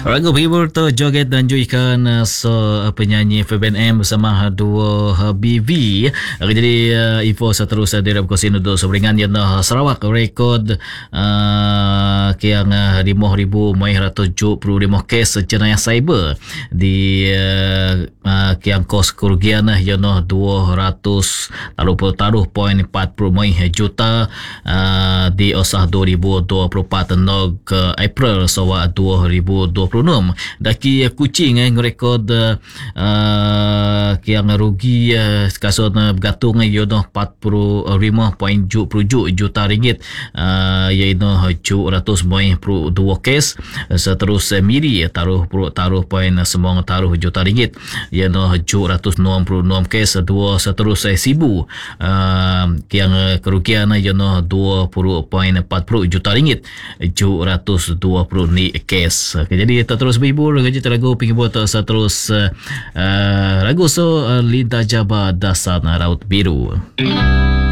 Lagu penghibur tu joget dan juikan penyanyi FBNM bersama dua BV. Jadi info seterusnya dari Kosin untuk Seberingan yang Sarawak rekod yang 5,575 kes jenayah cyber di yang kos kerugian yang 200 taruh.40 juta di osah 2024 nog April sawa 2026. Daki Kuching rekod yang rugi kasus bergantung yono 45.70 juta ringgit iaitu 792 kes. Seterus Miri taruh juta ringgit iaitu 766 kes. Dua seterus Sibu yang kerugian iaitu 20.40 juta ringgit 720 kes. Jadi terus berhibur gaji lagu penghibur terus lagu Linda Jaba Dasar Raut Biru.